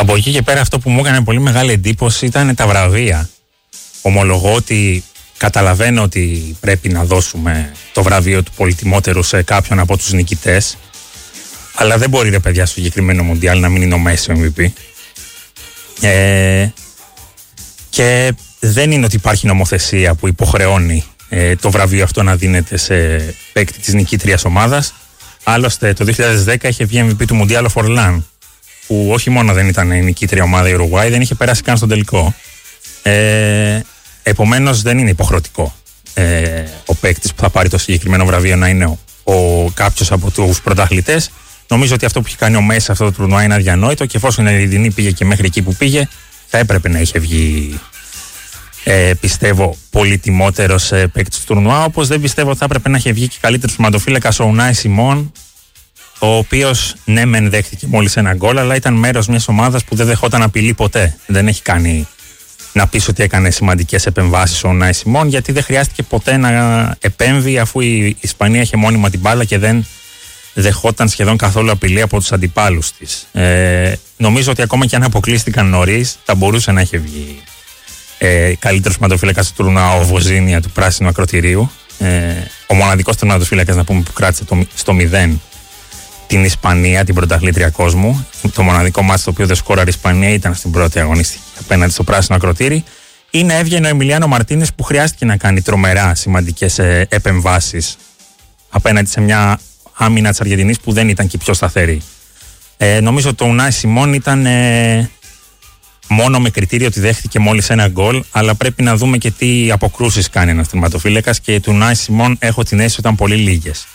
Από εκεί και πέρα αυτό που μου έκανε πολύ μεγάλη εντύπωση ήταν τα βραβεία. Ομολογώ ότι καταλαβαίνω ότι πρέπει να δώσουμε το βραβείο του πολυτιμότερου σε κάποιον από τους νικητές, αλλά δεν μπορεί, ρε παιδιά, στο συγκεκριμένο Μουντιάλ να μην είναι ο Μέση ο MVP. Και δεν είναι ότι υπάρχει νομοθεσία που υποχρεώνει το βραβείο αυτό να δίνεται σε παίκτη της νικήτριας ομάδας. Άλλωστε το 2010 είχε βγει MVP του Μουντιάλ ο Φορλάν, που όχι μόνο δεν ήταν η νικήτρια ομάδα η Ουρουγουάη, δεν είχε περάσει καν στον τελικό. Επομένως δεν είναι υποχρεωτικό ο παίκτης που θα πάρει το συγκεκριμένο βραβείο να είναι κάποιος από τους πρωταθλητές. Νομίζω ότι αυτό που έχει κάνει ο Μέση σε αυτό το τουρνουά είναι αδιανόητο, και εφόσον η Αργεντινή πήγε και μέχρι εκεί που πήγε, θα έπρεπε να είχε βγει, πιστεύω, πολυτιμότερος παίκτης του τουρνουά. Όπως δεν πιστεύω ότι θα έπρεπε να είχε βγει και καλύτερος τερματοφύλακας ο Ουνάι Σιμών, ο οποίος ναι μεν δέχτηκε μόλις ένα γκολ, αλλά ήταν μέρος μιας ομάδας που δεν δεχόταν απειλή ποτέ. Δεν έχει κάνει να πεις ότι έκανε σημαντικές επεμβάσεις ο Ουνάι Σιμών, γιατί δεν χρειάστηκε ποτέ να επέμβει, αφού η Ισπανία είχε μόνιμα την μπάλα και δεν δεχόταν σχεδόν καθόλου απειλή από τους αντιπάλους της. Νομίζω ότι ακόμα και αν αποκλείστηκαν νωρίς, θα μπορούσε να είχε βγει καλύτερος τερματοφύλακας του τουρνουά ο Βοζίνια του πράσινου ακροτηρίου. Ο μοναδικός τερματοφύλακας, να πούμε, που κράτησε στο 0 την Ισπανία, την πρωταθλήτρια κόσμου. Το μοναδικό μάτι το οποίο δεν σκόραρε η Ισπανία ήταν στην πρώτη αγωνιστική απέναντι στο πράσινο ακροτήρι. Είναι έβγαινε ο Εμιλιάνο Μαρτίνες, που χρειάστηκε να κάνει τρομερά σημαντικές επεμβάσεις απέναντι σε μια άμυνα της Αργεντινής που δεν ήταν και πιο σταθερή. Νομίζω ότι το Ουνάι Σιμών ήταν μόνο με κριτήριο ότι δέχτηκε μόλις ένα γκολ, αλλά πρέπει να δούμε και τι αποκρούσεις κάνει ένας τερματοφύλακας, και του Ουνάι Σιμών έχω την αίσθηση ότι ήταν πολύ λίγες.